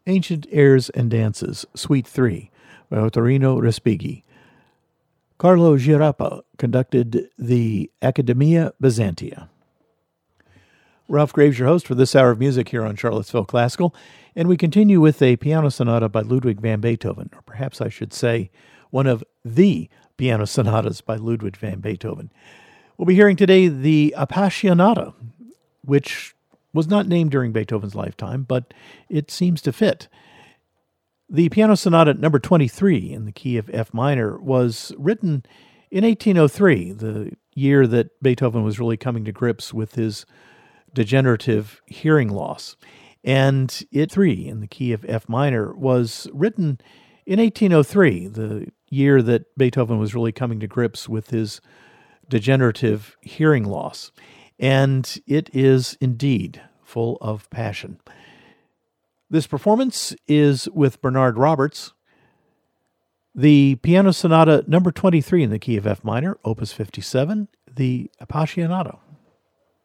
Ancient Airs and Dances, Suite 3, by Ottorino Respighi. Carlo Girappa conducted the Accademia Byzantia. Ralph Graves, your host for this hour of music here on Charlottesville Classical, and we continue with a piano sonata by Ludwig van Beethoven, or perhaps I should say one of the piano sonatas by Ludwig van Beethoven. We'll be hearing today the Appassionata, which was not named during Beethoven's lifetime, but it seems to fit. The piano sonata number 23 in the key of F minor was written in 1803, the year that Beethoven was really coming to grips with his degenerative hearing loss. And it 3 in the key of F minor was written in 1803, the year that Beethoven was really coming to grips with his degenerative hearing loss. And it is indeed full of passion. This performance is with Bernard Roberts. The piano sonata number 23 in the key of F minor, opus 57, the Appassionato.